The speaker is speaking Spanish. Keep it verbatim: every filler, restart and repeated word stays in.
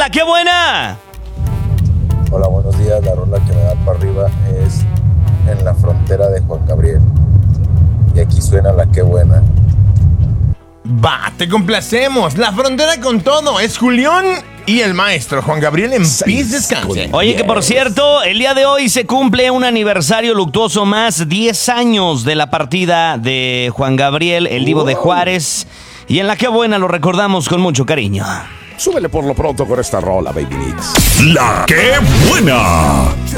la que buena. Hola, buenos días. La rola que me da para arriba es En la frontera de Juan Gabriel. Y aquí suena la que buena. Va, te complacemos. La frontera con todo. Es Julián y el maestro Juan Gabriel en paz descanse. Oye, que por cierto, el día de hoy se cumple un aniversario luctuoso más, diez años de la partida de Juan Gabriel, el Divo de Juárez. Y en la que buena lo recordamos con mucho cariño. Súbele por lo pronto con esta rola, Baby Mix. La que buena.